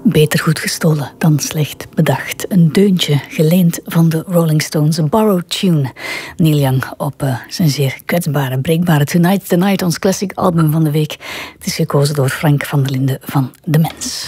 Beter goed gestolen dan slecht bedacht. Een deuntje geleend van de Rolling Stones. Een borrowed tune. Neil Young op zijn zeer kwetsbare, breekbare Tonight's the Night, ons classic album van de week. Het is gekozen door Frank van der Linden van De Mens.